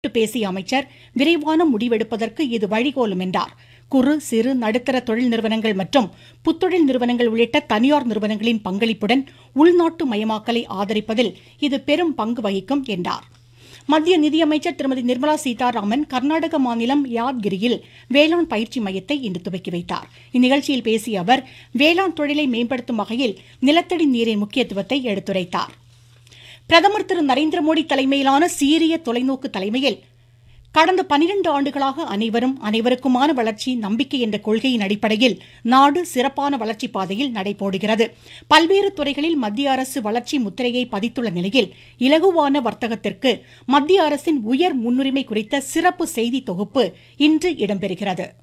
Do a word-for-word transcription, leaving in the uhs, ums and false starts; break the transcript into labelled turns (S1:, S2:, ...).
S1: பேசிய அமைச்சர், விரைவான முடிவெடுப்பதற்கு இது வழிகோலும் என்றார். குறு சிறு நடுத்தர தொழில் நிறுவனங்கள் மற்றும் புத்தொழில் நிறுவனங்கள் உள்ளிட்ட தனியார் நிறுவனங்களின் பங்களிப்புடன் உள்நாட்டு மயமாக்கலை ஆதரிப்பதில் இது பெரும் பங்கு வகிக்கும் என்றார். மத்திய நிதியமைச்சர் திருமதி நிர்மலா சீதாராமன் கர்நாடக மாநிலம் யாத்கிரியில் வேளாண் பயிற்சி மையத்தை இன்று துவக்கி வைத்தார். இந்நிகழ்ச்சியில் பேசிய அவர், வேளாண் தொழிலை மேம்படுத்தும் வகையில் நிலத்தடி நீரின் முக்கியத்துவத்தை எடுத்துரைத்தார். பிரதமர் திரு நரேந்திரமோடி தலைமையிலான சீரிய தொலைநோக்கு தலைமையில் கடந்த பனிரெண்டு ஆண்டுகளாக அனைவரும் அனைவருக்குமான வளர்ச்சி நம்பிக்கை என்ற கொள்கையின் அடிப்படையில் நாடு சிறப்பான வளர்ச்சி பாதையில் நடைபோடுகிறது. பல்வேறு துறைகளில் மத்திய அரசு வளர்ச்சி முத்திரையை பதித்துள்ள நிலையில் இலகுவான வர்த்தகத்திற்கு மத்திய அரசின் உயர் முன்னுரிமை குறித்த சிறப்பு செய்தி தொகுப்பு இன்று இடம்பெறுகிறது.